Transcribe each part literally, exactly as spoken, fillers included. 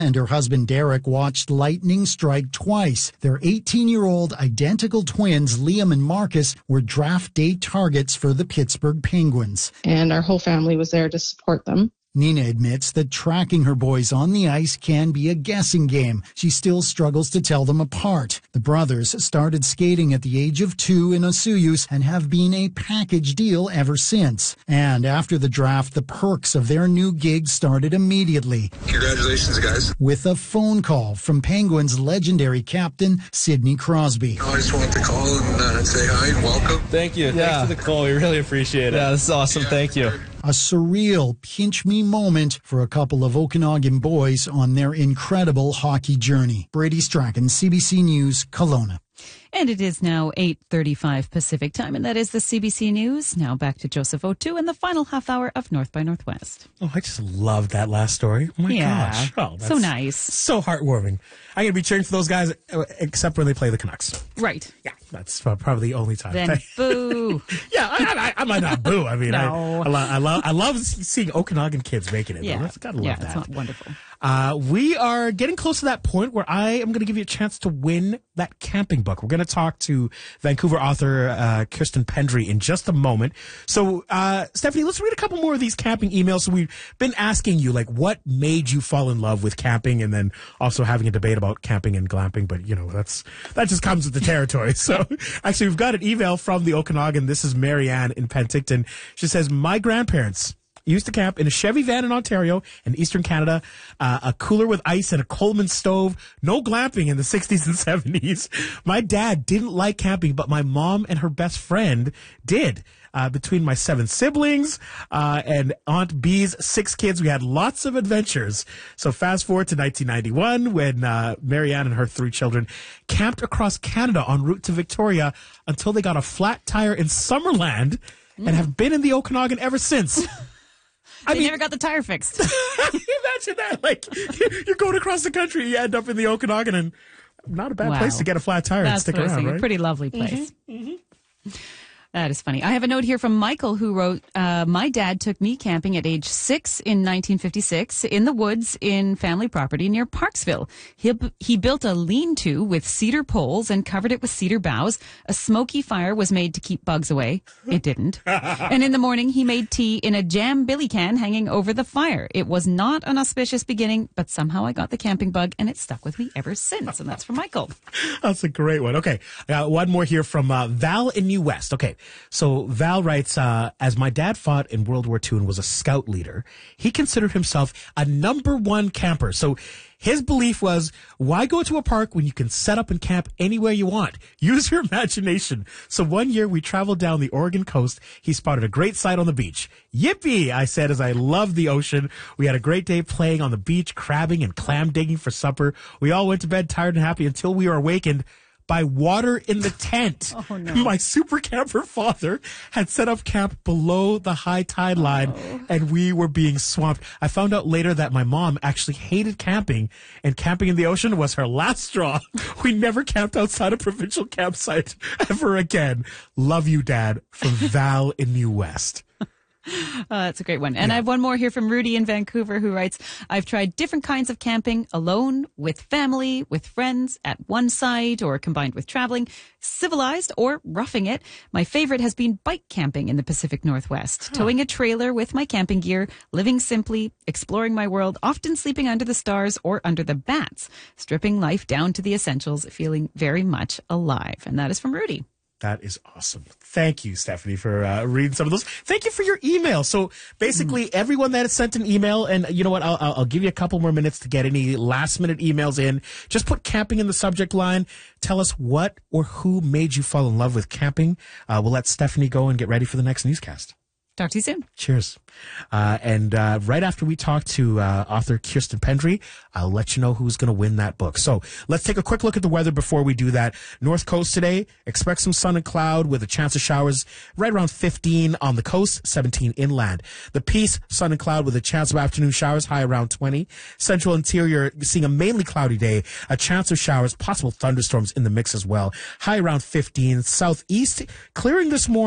and her husband Derek watched lightning strike twice. Their eighteen-year-old identical twins, Liam and Marcus, were draft day targets for the Pittsburgh Penguins. And our whole family was there to support them. Nina admits that tracking her boys on the ice can be a guessing game. She still struggles to tell them apart. The brothers started skating at the age of two in Osoyoos and have been a package deal ever since. And after the draft, the perks of their new gig started immediately. Congratulations, guys. With a phone call from Penguins legendary captain Sidney Crosby. I just wanted to call and uh, say hi and welcome. Thank you. Yeah. Thanks for the call. We really appreciate it. Yeah, this is awesome. Yeah, Thank you. A surreal pinch-me moment for a couple of Okanagan boys on their incredible hockey journey. Brady Strachan, C B C News, Kelowna. And it is now eight thirty-five Pacific time, and that is the C B C News. Now back to Joseph O'Toole in the final half hour of North by Northwest. Oh, I just loved that last story. Oh, my Yeah, gosh. Oh, that's so nice. So heartwarming. I'm going to be cheering for those guys, uh, except when they play the Canucks. Right. Yeah, that's uh, probably the only time. Then boo. yeah, I, I, I might not boo. I mean, No. I, I, lo- I, love, I love seeing Okanagan kids making it. Yeah. Though. That's gotta love yeah, that. it's not wonderful. Uh, we are getting close to that point where I am going to give you a chance to win that camping book. We're going to talk to Vancouver author uh, Kirsten Pendry in just a moment. So, uh, Stephanie, let's read a couple more of these camping emails. So we've been asking you, like, what made you fall in love with camping, and then also having a debate about camping and glamping. But, you know, that's that just comes with the territory. So, actually, we've got an email from the Okanagan. This is Marianne in Penticton. She says, my grandparents used to camp in a Chevy van in Ontario in Eastern Canada, uh, a cooler with ice and a Coleman stove, no glamping in the sixties and seventies. My dad didn't like camping, but my mom and her best friend did. Uh, between my seven siblings uh, and Aunt B's six kids, we had lots of adventures. So fast forward to nineteen ninety-one when uh, Marianne and her three children camped across Canada en route to Victoria until they got a flat tire in Summerland mm. and have been in the Okanagan ever since. I they mean, never got the tire fixed. Imagine that. Like, you're going across the country, you end up in the Okanagan, and not a bad wow. place to get a flat tire That's and stick around, right? A pretty lovely place. Mm-hmm. Mm-hmm. That is funny. I have a note here from Michael who wrote, uh, my dad took me camping at age six in nineteen fifty-six in the woods in family property near Parksville. He, he built a lean-to with cedar poles and covered it with cedar boughs. A smoky fire was made to keep bugs away. It didn't. And in the morning, he made tea in a jam billy can hanging over the fire. It was not an auspicious beginning, but somehow I got the camping bug and it stuck with me ever since. And that's from Michael. That's a great one. Okay. I got one more here from uh, Val in New West. Okay. So Val writes, uh, as my dad fought in World War Two and was a scout leader, he considered himself a number one camper. So his belief was, why go to a park when you can set up and camp anywhere you want? Use your imagination. So one year we traveled down the Oregon coast. He spotted a great site on the beach. Yippee, I said as I loved the ocean. We had a great day playing on the beach, crabbing and clam digging for supper. We all went to bed tired and happy until we were awakened by water in the tent. Oh, no. My super camper father had set up camp below the high tide line, oh. and we were being swamped. I found out later that my mom actually hated camping, and camping in the ocean was her last straw. We never camped outside a provincial campsite ever again. Love you, Dad, from Val in New West. Uh, that's a great one. And yeah. I have one more here from Rudy in Vancouver who writes, I've tried different kinds of camping, alone, with family, with friends, at one site, or combined with traveling, civilized, or roughing it. My favorite has been bike camping in the Pacific Northwest, huh. towing a trailer with my camping gear, living simply, exploring my world, often sleeping under the stars or under the bats, stripping life down to the essentials, feeling very much alive. And that is from Rudy. That is awesome. Thank you, Stephanie, for uh, reading some of those. Thank you for your email. So basically, mm. everyone that has sent an email, and you know what, I'll, I'll give you a couple more minutes to get any last-minute emails in. Just put camping in the subject line. Tell us what or who made you fall in love with camping. Uh, we'll let Stephanie go and get ready for the next newscast. Talk to you soon. Cheers. Uh, and uh, right after we talk to uh, author Kirsten Pendry, I'll let you know who's going to win that book. So let's take a quick look at the weather before we do that. North Coast today, expect some sun and cloud with a chance of showers right around fifteen on the coast, seventeen inland. The Peace, sun and cloud with a chance of afternoon showers, high around twenty. Central Interior, seeing a mainly cloudy day, a chance of showers, possible thunderstorms in the mix as well, high around fifteen. Southeast, clearing this morning,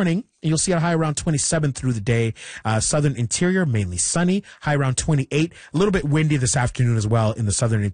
and you'll see a high around twenty-seven through the day. Uh, southern interior, mainly sunny, high around twenty-eight. A little bit windy this afternoon as well in the southern